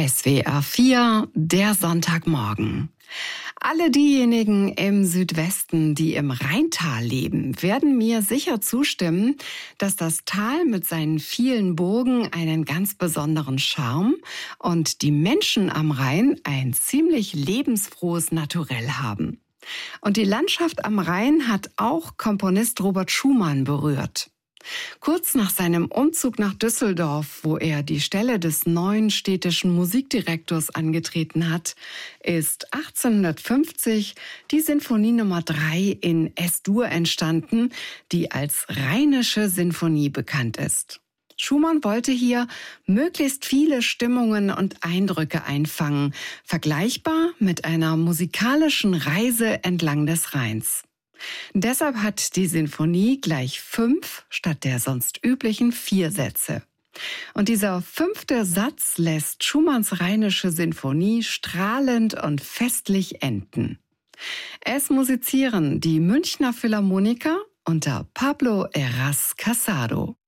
SWR 4, der Sonntagmorgen. Alle diejenigen im Südwesten, die im Rheintal leben, werden mir sicher zustimmen, dass das Tal mit seinen vielen Burgen einen ganz besonderen Charme und die Menschen am Rhein ein ziemlich lebensfrohes Naturell haben. Und die Landschaft am Rhein hat auch Komponist Robert Schumann berührt. Kurz nach seinem Umzug nach Düsseldorf, wo er die Stelle des neuen städtischen Musikdirektors angetreten hat, ist 1850 die Sinfonie Nummer 3 in S-Dur entstanden, die als Rheinische Sinfonie bekannt ist. Schumann wollte hier möglichst viele Stimmungen und Eindrücke einfangen, vergleichbar mit einer musikalischen Reise entlang des Rheins. Deshalb hat die Sinfonie gleich 5 statt der sonst üblichen 4 Sätze. Und dieser 5. Satz lässt Schumanns Rheinische Sinfonie strahlend und festlich enden. Es musizieren die Münchner Philharmoniker unter Pablo Heras Casado.